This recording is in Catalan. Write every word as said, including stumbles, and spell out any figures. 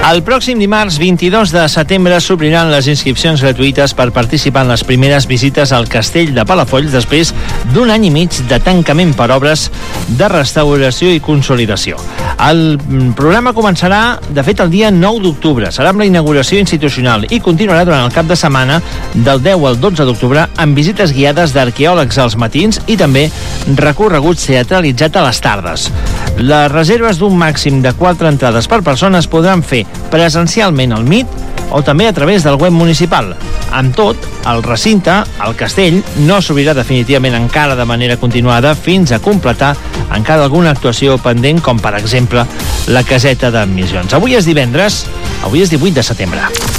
El pròxim dimarts vint-i-dos de setembre s'obriran les inscripcions gratuïtes per participar en les primeres visites al Castell de Palafolls després d'un any i mig de tancament per obres de restauració i consolidació. El programa començarà, de fet, el dia nou d'octubre. Serà amb la inauguració institucional i continuarà durant el cap de setmana del deu al dotze d'octubre amb visites guiades d'arqueòlegs als matins i també recorreguts teatralitzats a les tardes. Les reserves d'un màxim de quatre entrades per persona es podran fer presencialment al M I T o també a través del web municipal. Amb tot, el recinte, el castell, no s'obrirà definitivament encara de manera continuada fins a completar encara alguna actuació pendent, com per exemple la caseta d'admissions. Avui és divendres, avui és divuit de setembre.